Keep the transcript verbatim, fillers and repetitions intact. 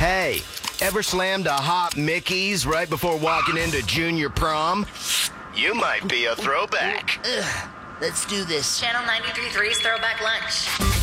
Hey, ever slammed a hot Mickey's right before walking into junior prom? You might be a throwback. Ugh, let's do this. Channel ninety-three point three's Throwback Lunch.